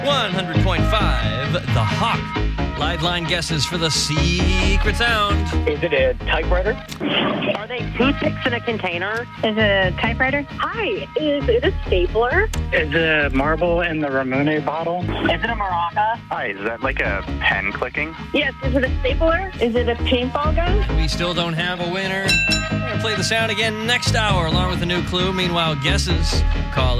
100.5, The Hawk. Live line guesses for the secret sound. Is it a typewriter? Are they toothpicks in a container? Is it a typewriter? Hi, is it a stapler? Is it a marble in the Ramune bottle? Is it a maraca? Hi, is that like a pen clicking? Yes, is it a stapler? Is it a paintball gun? We still don't have a winner. We're going to play the sound again next hour along with a new clue. Meanwhile, guesses. Call